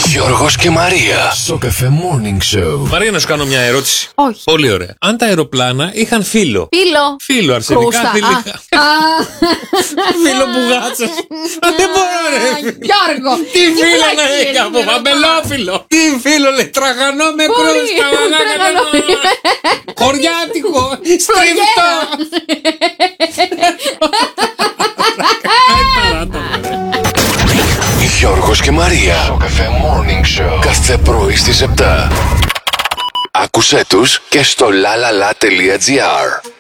Γιώργος και Μαρία. Σοκαφέ Morning Show. Μαρία, να σου κάνω μια ερώτηση. Όχι. Πολύ ωραία. Αν τα αεροπλάνα είχαν φύλλο. Φύλλο, αρσενικά, Κρούστα. θηλυκά. Φύλλο μπουγάτσας. Δεν μπορώ, ρε. Γιώργο! Τι φύλλο να έχει από παμπελόφυλλο. Τι φύλλο λέει, τραγανό με κρούστα. Χωριάτικο, στριφτό. Γιώργος και Μαρία. Σοκαφέ Morning Show. Κάθε πρωί στις 7. Άκουσέ τους και στο lalala.gr.